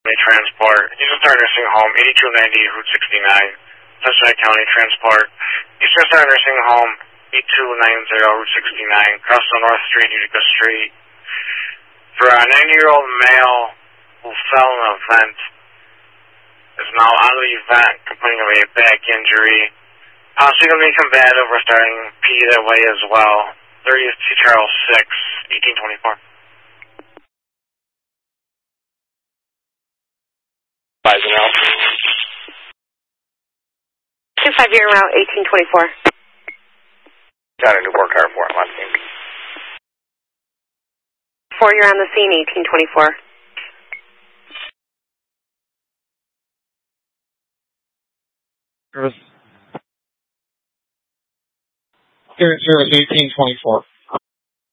County Transport, Eastern Star Nursing Home, 8290 Route 69, Sunshine County Transport, Eastern Star Nursing Home, 8290 Route 69, Crossville North Street, Utica Street. For a 90-year-old male who fell in an event, is now out of the event, complaining of a back injury. Possibly going to be combative. We're starting P that way as well. 30th T. Charles 6, 1824. 25 year route 1824. Got a Newport car for him on scene. 4, you're on the scene, 1824. Service 1824.